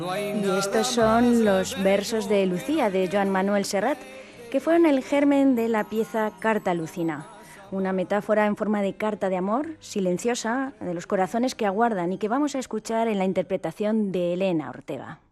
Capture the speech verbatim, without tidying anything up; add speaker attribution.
Speaker 1: Y estos son los versos de Lucía, de Joan Manuel Serrat, que fueron el germen de la pieza Carta Lucina, una metáfora en forma de carta de amor, silenciosa, de los corazones que aguardan y que vamos a escuchar en la interpretación de Elena Ortega.